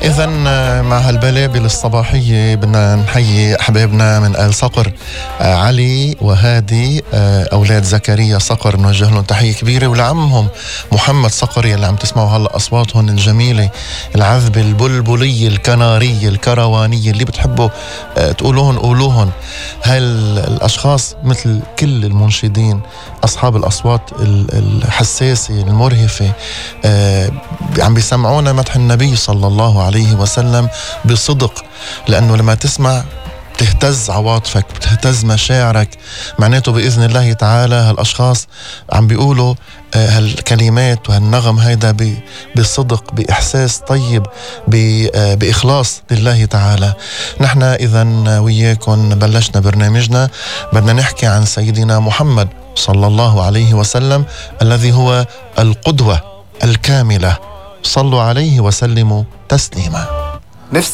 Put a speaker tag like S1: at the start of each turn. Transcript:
S1: إذا مع هالبلابل الصباحية بدنا نحيي أحبابنا من آل صقر، علي وهادي أولاد زكريا صقر، نوجه لهم تحية كبيرة، ولعمهم محمد صقر اللي عم تسمعوا هلا أصواتهم الجميلة العذبة البلبلية الكنارية الكروانية اللي بتحبوا تقولوهن قولوهن. هالأشخاص مثل كل المنشدين أصحاب الأصوات الحساسة المرهفة عم بيسمعونا مدح النبي صلى الله عليه وسلم بصدق، لأنه لما تسمع بتهتز عواطفك، بتهتز مشاعرك، معناته بإذن الله تعالى هالأشخاص عم بيقولوا هالكلمات وهالنغم هيدا بصدق، بإحساس طيب، بإخلاص لله تعالى. نحن إذن وياكم بلشنا برنامجنا، بدنا نحكي عن سيدنا محمد صلى الله عليه وسلم الذي هو القدوة الكاملة. صلوا عليه وسلموا تسليما.